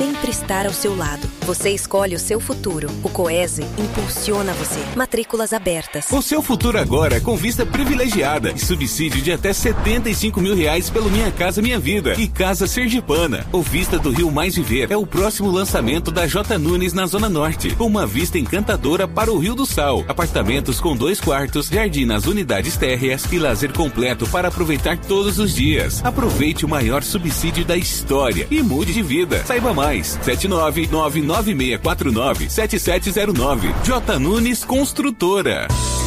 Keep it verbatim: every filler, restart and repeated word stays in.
sempre estar ao seu lado. Você escolhe o seu futuro. O Coese impulsiona você. Matrículas abertas. O seu futuro agora com vista privilegiada e subsídio de até setenta e cinco mil reais pelo Minha Casa Minha Vida e Casa Sergipana. O Vista do Rio Mais Viver é o próximo lançamento da J. Nunes na Zona Norte, com uma vista encantadora para o Rio do Sal. Apartamentos com dois quartos, jardim nas unidades térreas e lazer completo para aproveitar todos os dias. Aproveite o maior subsídio da história e mude de vida. Saiba mais. sete nove nove nove seis quatro nove sete sete zero nove. J. Nunes Construtora.